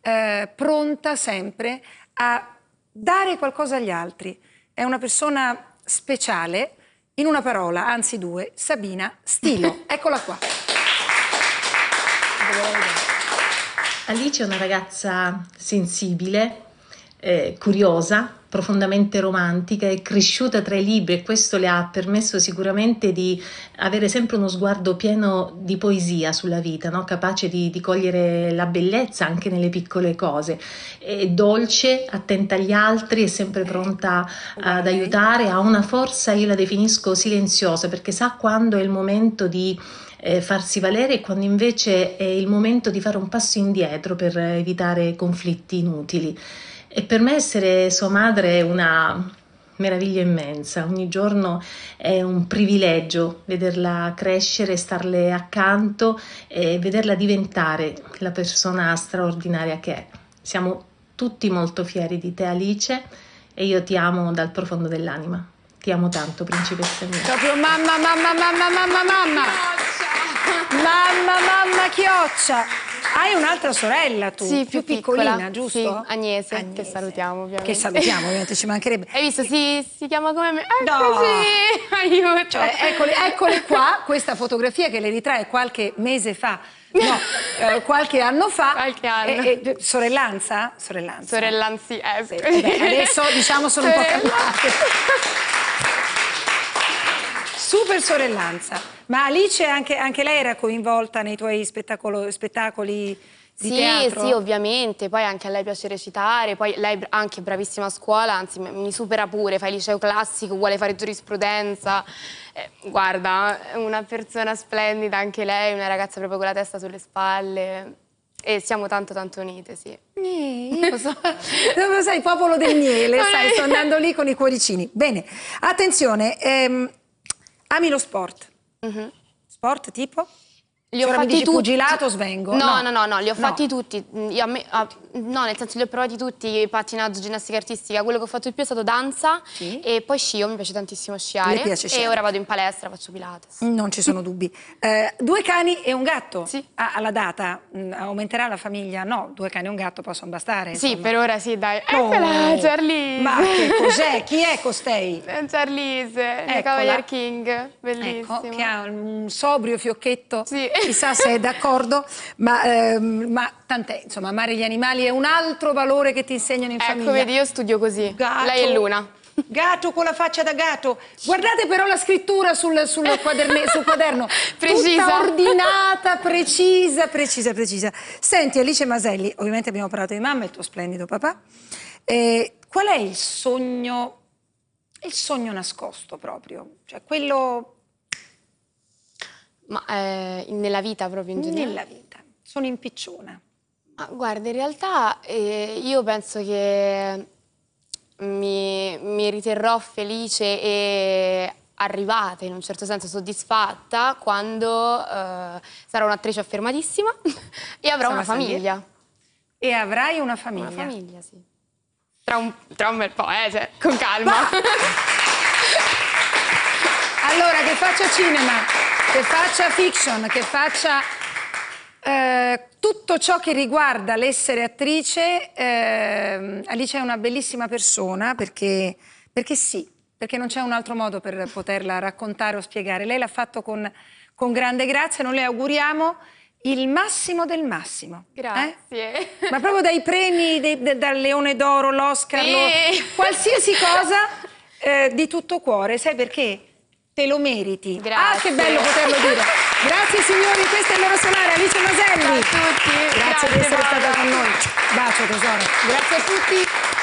pronta sempre a dare qualcosa agli altri. È una persona speciale, in una parola, anzi due, Sabina Stilo. Eccola qua. Alice è una ragazza sensibile, curiosa, profondamente romantica, è cresciuta tra i libri e questo le ha permesso sicuramente di avere sempre uno sguardo pieno di poesia sulla vita, no? Capace di cogliere la bellezza anche nelle piccole cose. È dolce, attenta agli altri, è sempre pronta ad aiutare, ha una forza, io la definisco silenziosa, perché sa quando è il momento di farsi valere e quando invece è il momento di fare un passo indietro per evitare conflitti inutili. E per me essere sua madre è una meraviglia immensa. Ogni giorno è un privilegio vederla crescere, starle accanto e vederla diventare la persona straordinaria che è. Siamo tutti molto fieri di te, Alice, e io ti amo dal profondo dell'anima. Ti amo tanto, principessa mia. Proprio mamma, mamma, mamma, mamma, mamma. Mamma, mamma, chioccia. Hai un'altra sorella tu, sì, più piccolina, giusto? Sì, Agnese, che salutiamo ovviamente. Che salutiamo, ovviamente, ci mancherebbe. Hai visto, si chiama come me. No. Sì, aiuto. Cioè, eccole qua, questa fotografia che le ritrae qualche mese fa, no, qualche anno fa. Qualche anno. Sorellanza? Sorellanza. Sorellanzi, sì, adesso diciamo sono un po' cambiate. Super sorellanza. Ma Alice anche lei era coinvolta nei tuoi spettacoli di teatro? Sì, ovviamente. Poi anche a lei piace recitare, poi lei è anche bravissima a scuola, anzi mi supera pure, fa il liceo classico, vuole fare giurisprudenza. Guarda, è una persona splendida anche lei, una ragazza proprio con la testa sulle spalle. E siamo tanto tanto unite, sì. Io so. Lo sai, popolo del miele, sai, sto andando lì con i cuoricini. Bene, attenzione, ami lo sport? Sport tipo? Li ho fatti tutti. Pugilato, svengo? No, li ho fatti tutti. No, nel senso li ho provati tutti, pattinaggio, ginnastica artistica. Quello che ho fatto di più è stato danza e poi scio, mi piace tantissimo sciare. Mi piace sciare. E ora vado in palestra, faccio Pilates. Non ci sono dubbi. 2 cani e un gatto? Sì. Alla data aumenterà la famiglia? No, 2 cani e un gatto possono bastare? Sì, insomma. per ora sì, dai. Eccola, Charlize! Ma che cos'è? Chi è costei? Charlize, il Cavalier King, bellissimo. Ecco, che ha un sobrio fiocchetto, sì. Chissà se è d'accordo, ma tant'è, insomma, amare gli animali è un altro valore che ti insegnano in famiglia. Ecco, vedi, io studio così, gatto, lei è Luna. Gatto con la faccia da gatto. Guardate però la scrittura sul quaderno. Precisa. Tutta ordinata, precisa. Senti, Alice Maselli, ovviamente abbiamo parlato di mamma e il tuo splendido papà. Qual è il sogno nascosto proprio? Cioè quello... Ma nella vita proprio in generale? Nella vita. Sono impicciona. Ma guarda, in realtà io penso che mi riterrò felice e arrivata, in un certo senso soddisfatta, quando sarò un'attrice affermatissima e avrò una famiglia. E avrai una famiglia? Una famiglia, sì. Tra un bel po', cioè, con calma. Allora, che faccia cinema, che faccia fiction, che faccia tutto ciò che riguarda l'essere attrice, Alice è una bellissima persona perché sì, perché non c'è un altro modo per poterla raccontare o spiegare. Lei l'ha fatto con grande grazia, noi le auguriamo il massimo del massimo. Grazie. Ma proprio dai premi, dal Leone d'Oro, l'Oscar, qualsiasi cosa, di tutto cuore. Sai perché? Te lo meriti. Grazie. Ah, che bello poterlo dire. Grazie signori, questo è il loro solare, Alice Maselli. Ciao a tutti. Grazie di essere stata con noi. Bacio tesoro. Grazie a tutti.